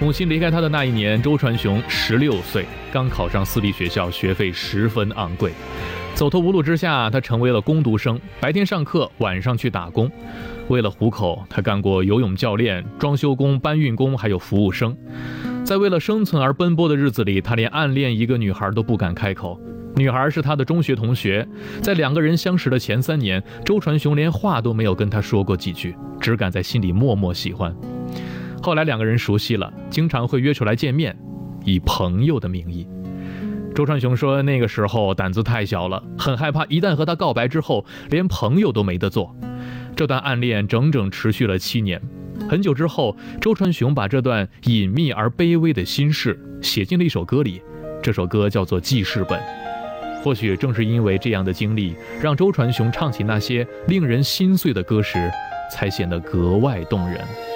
母亲离开他的那一年，周传雄16岁，刚考上私立学校，学费十分昂贵。走投无路之下，他成为了工读生，白天上课，晚上去打工。为了糊口，他干过游泳教练、装修工、搬运工，还有服务生。在为了生存而奔波的日子里，他连暗恋一个女孩都不敢开口。女孩是他的中学同学，在2个人相识的前3年，周传雄连话都没有跟她说过几句，只敢在心里默默喜欢。后来2个人熟悉了，经常会约出来见面，以朋友的名义。周传雄说，那个时候胆子太小了，很害怕一旦和她告白之后，连朋友都没得做。这段暗恋整整持续了7年。很久之后，周传雄把这段隐秘而卑微的心事写进了一首歌里，这首歌叫做《记事本》。或许正是因为这样的经历，让周传雄唱起那些令人心碎的歌时，才显得格外动人。